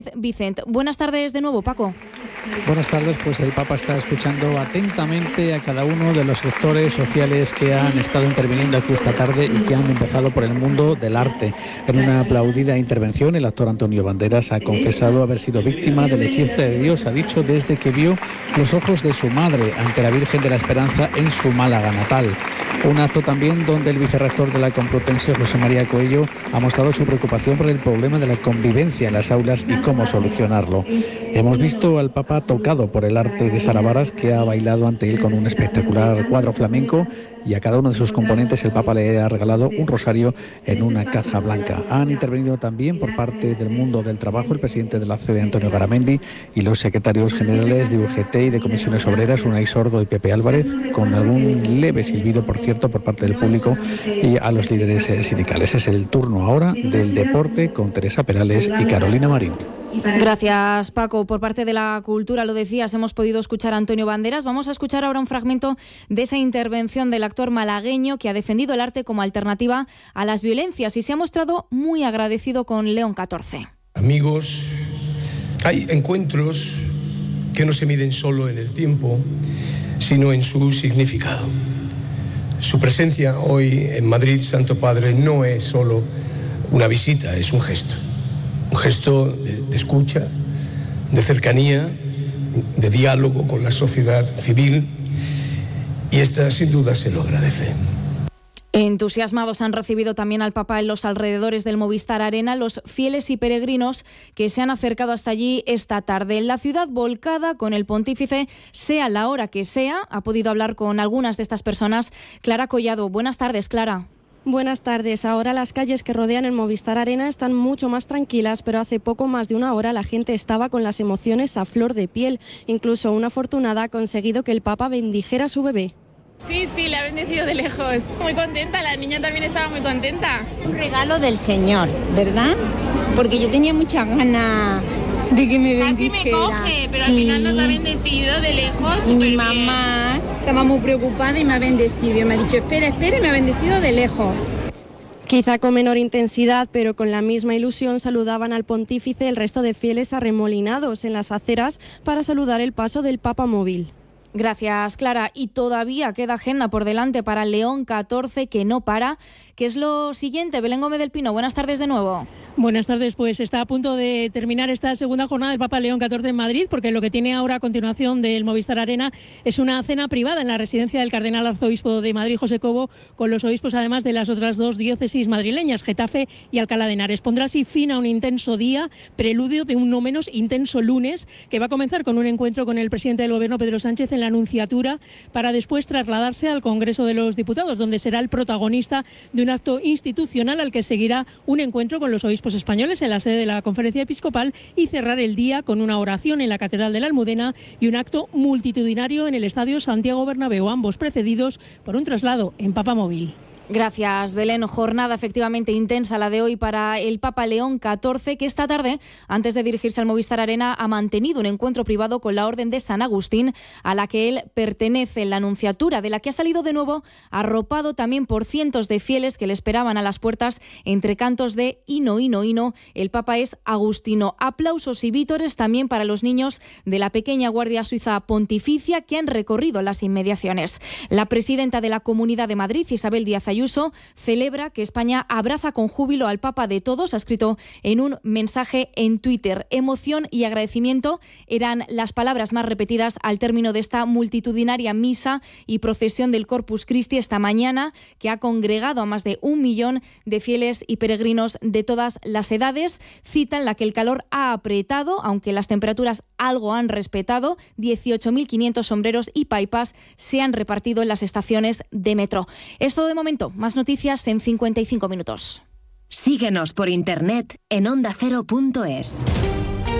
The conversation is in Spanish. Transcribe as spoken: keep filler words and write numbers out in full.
Vicente. Buenas tardes de nuevo, Paco. Buenas tardes, pues el Papa está escuchando atentamente a cada uno de los sectores sociales que han estado interviniendo aquí esta tarde y que han empezado por el mundo del arte. En una aplaudida intervención, el actor Antonio Banderas ha confesado haber sido víctima del hechizo de Dios, ha dicho, desde que vio los ojos de su madre ante la Virgen de la Esperanza en su Málaga natal. Un acto también donde el vicerrector de la Complutense, José María Coello, ha mostrado su preocupación por el problema de la convivencia en las aulas y cómo solucionarlo. Hemos visto al Papa tocado por el arte de Sara Varas, que ha bailado ante él con un espectacular cuadro flamenco, y a cada uno de sus componentes el Papa le ha regalado un rosario en una caja blanca. Han intervenido también por parte del mundo del trabajo el presidente de la C E, Antonio Garamendi, y los secretarios generales de U G T y de Comisiones Obreras, Unai Sordo y Pepe Álvarez, con algún leve silbido, por cierto, por parte del público y a los líderes sindicales. Es el turno ahora del deporte con Teresa Perales y Carolina Marín. Gracias, Paco. Por parte de la cultura, lo decías, hemos podido escuchar a Antonio Banderas. Vamos a escuchar ahora un fragmento de esa intervención del actor malagueño que ha defendido el arte como alternativa a las violencias y se ha mostrado muy agradecido con León catorce. Amigos, hay encuentros que no se miden solo en el tiempo, sino en su significado. Su presencia hoy en Madrid, Santo Padre, no es solo una visita, es un gesto. Un gesto de, de escucha, de cercanía, de diálogo con la sociedad civil, y esta sin duda se lo agradece. Entusiasmados han recibido también al Papa en los alrededores del Movistar Arena los fieles y peregrinos que se han acercado hasta allí esta tarde. En la ciudad volcada con el pontífice, sea la hora que sea, ha podido hablar con algunas de estas personas. Clara Collado, buenas tardes, Clara. Buenas tardes. Ahora las calles que rodean el Movistar Arena están mucho más tranquilas, pero hace poco más de una hora la gente estaba con las emociones a flor de piel. Incluso una afortunada ha conseguido que el Papa bendijera a su bebé. Sí, sí, le ha bendecido de lejos. Muy contenta, la niña también estaba muy contenta. Un regalo del Señor, ¿verdad? Porque yo tenía muchas ganas de que me bendijera. Casi me coge, pero sí. Al final nos ha bendecido de lejos. Y mi mamá estaba muy preocupada y me ha bendecido. Y me ha dicho, espera, espera, y me ha bendecido de lejos. Quizá con menor intensidad, pero con la misma ilusión saludaban al pontífice el resto de fieles arremolinados en las aceras para saludar el paso del Papa móvil. Gracias, Clara. Y todavía queda agenda por delante para León catorce, que no para. ¿Qué es lo siguiente? Belén Gómez del Pino, buenas tardes de nuevo. Buenas tardes, pues está a punto de terminar esta segunda jornada del Papa León catorce en Madrid, porque lo que tiene ahora a continuación del Movistar Arena es una cena privada en la residencia del cardenal arzobispo de Madrid, José Cobo, con los obispos además de las otras dos diócesis madrileñas, Getafe y Alcalá de Henares. Pondrá así fin a un intenso día, preludio de un no menos intenso lunes, que va a comenzar con un encuentro con el presidente del Gobierno, Pedro Sánchez, en la Anunciatura, para después trasladarse al Congreso de los Diputados, donde será el protagonista de un acto institucional al que seguirá un encuentro con los obispos españoles en la sede de la Conferencia Episcopal y cerrar el día con una oración en la Catedral de la Almudena y un acto multitudinario en el Estadio Santiago Bernabéu, ambos precedidos por un traslado en papamóvil. Gracias, Belén. Jornada efectivamente intensa la de hoy para el Papa León catorce, que esta tarde, antes de dirigirse al Movistar Arena, ha mantenido un encuentro privado con la Orden de San Agustín, a la que él pertenece, en la Anunciatura, de la que ha salido de nuevo arropado también por cientos de fieles que le esperaban a las puertas entre cantos de hino, hino, hino. El Papa es agustino. Aplausos y vítores también para los niños de la pequeña Guardia Suiza Pontificia que han recorrido las inmediaciones. La presidenta de la Comunidad de Madrid, Isabel Díaz Ayuso, celebra que España abraza con júbilo al Papa de todos, ha escrito en un mensaje en Twitter. Emoción y agradecimiento eran las palabras más repetidas al término de esta multitudinaria misa y procesión del Corpus Christi esta mañana, que ha congregado a más de un millón de fieles y peregrinos de todas las edades. Cita en la que el calor ha apretado, aunque las temperaturas algo han respetado. dieciocho mil quinientos sombreros y paipas se han repartido en las estaciones de metro. Es todo de momento. Más noticias en cincuenta y cinco minutos. Síguenos por internet en onda cero punto es.